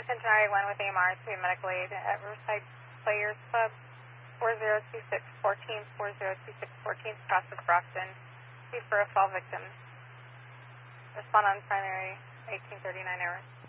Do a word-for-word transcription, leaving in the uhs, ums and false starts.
Attention Area one with A M R to medical aid at Riverside Players Club, four zero two six one four, four zero two six one four, Process Brockton, two for a fall victim. Respond on primary eighteen thirty-nine hours.